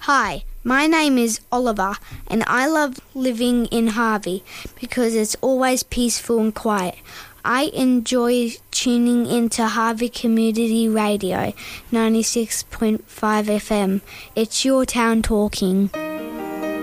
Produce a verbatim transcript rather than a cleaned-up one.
Hi, my name is Oliver and I love living in Harvey because it's always peaceful and quiet. I enjoy tuning into Harvey Community Radio ninety-six point five F M. It's your town talking.